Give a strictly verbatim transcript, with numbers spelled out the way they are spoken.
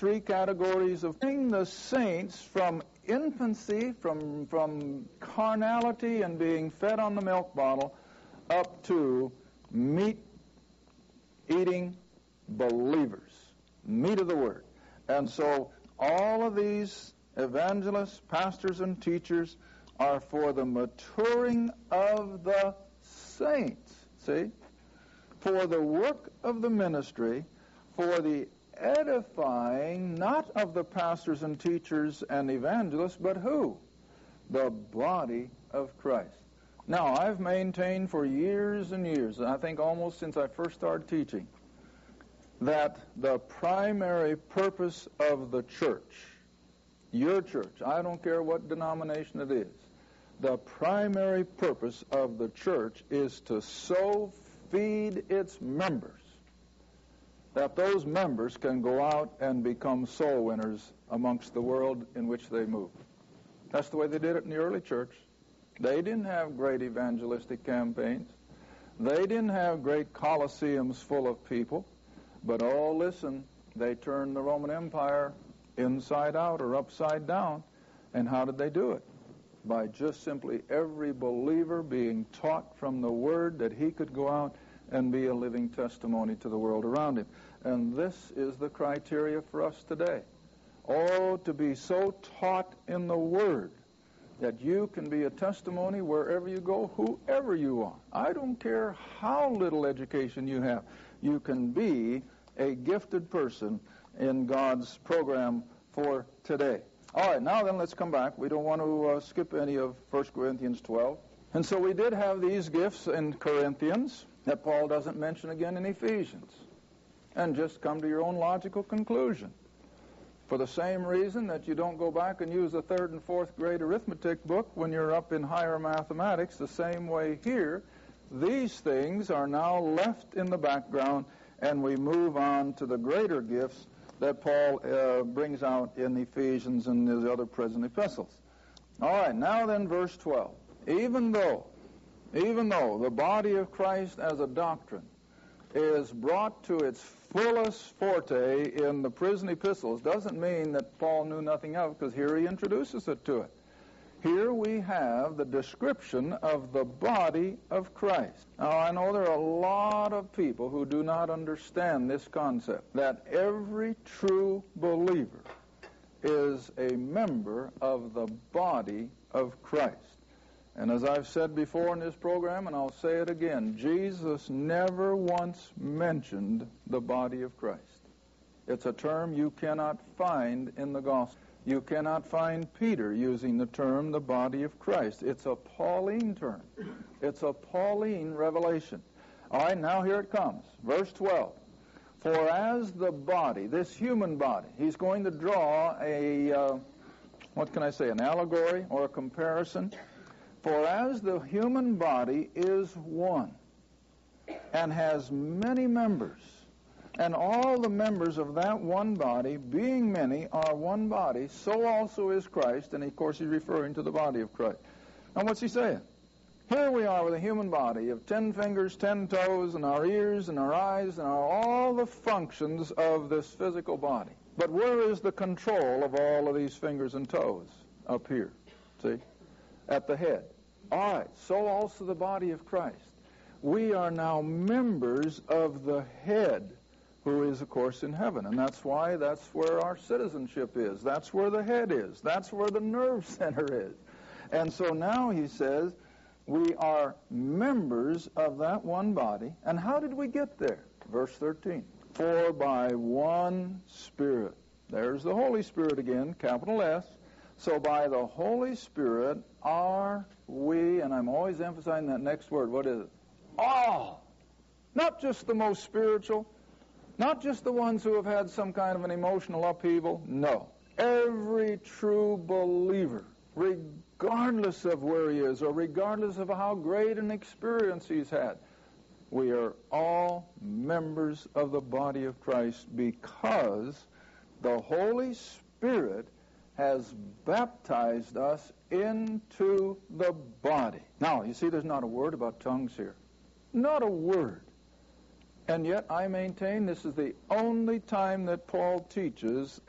three categories of the saints from infancy, from, from carnality and being fed on the milk bottle, up to meat-eating believers, meat of the Word. And so all of these evangelists, pastors, and teachers are for the maturing of the saints, see? For the work of the ministry, for the edifying, not of the pastors and teachers and evangelists, but who? The body of Christ. Now, I've maintained for years and years, and I think almost since I first started teaching, that the primary purpose of the church, your church, I don't care what denomination it is, the primary purpose of the church is to so feed its members that those members can go out and become soul winners amongst the world in which they move. That's the way they did it in the early church. They didn't have great evangelistic campaigns. They didn't have great coliseums full of people. But oh, listen, they turned the Roman Empire inside out or upside down. And how did they do it? By just simply every believer being taught from the Word that he could go out and be a living testimony to the world around him. And this is the criteria for us today. Oh, to be so taught in the Word that you can be a testimony wherever you go, whoever you are. I don't care how little education you have. You can be a gifted person in God's program for today. All right, now then let's come back. We don't want to uh, skip any of First Corinthians twelve. And so we did have these gifts in Corinthians that Paul doesn't mention again in Ephesians. And just come to your own logical conclusion. For the same reason that you don't go back and use a third and fourth grade arithmetic book when you're up in higher mathematics, the same way here, these things are now left in the background and we move on to the greater gifts that Paul uh, brings out in Ephesians and his other present epistles. All right, now then verse twelve. Even though, even though the body of Christ as a doctrine is brought to its fullest forte in the prison epistles, doesn't mean that Paul knew nothing of it, because here he introduces it to it. Here we have the description of the body of Christ. Now, I know there are a lot of people who do not understand this concept, that every true believer is a member of the body of Christ. And as I've said before in this program, and I'll say it again, Jesus never once mentioned the body of Christ. It's a term you cannot find in the gospel. You cannot find Peter using the term the body of Christ. It's a Pauline term. It's a Pauline revelation. All right, now here it comes. Verse twelve. For as the body, this human body, he's going to draw a, uh, what can I say, an allegory or a comparison. For as the human body is one and has many members, and all the members of that one body, being many, are one body, so also is Christ. And of course he's referring to the body of Christ. Now what's he saying? Here we are with a human body of ten fingers, ten toes, and our ears and our eyes and our, all the functions of this physical body. But where is the control of all of these fingers and toes? Up here, see? At the head. All right, so also the body of Christ. We are now members of the head, who is, of course, in heaven. And that's why that's where our citizenship is. That's where the head is. That's where the nerve center is. And so now he says we are members of that one body. And how did we get there? Verse thirteen. For by one Spirit. There's the Holy Spirit again, capital S. So by the Holy Spirit are we, and I'm always emphasizing that next word. What is it? All. Not just the most spiritual. Not just the ones who have had some kind of an emotional upheaval. No. Every true believer, regardless of where he is or regardless of how great an experience he's had, we are all members of the body of Christ because the Holy Spirit has baptized us into the body. Now, you see, there's not a word about tongues here. Not a word. And yet I maintain this is the only time that Paul teaches